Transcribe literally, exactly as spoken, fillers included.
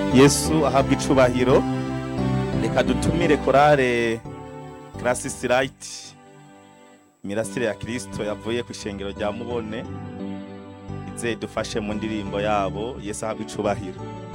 Yesu ahabwa icubahiro. Reka dutumire korale Crisis Light, imirasire ya Kristo yavuye ku ishengero rya Mubone, ize dufashe mu ndirimbo yabo Yesu ahabwa icubahiro.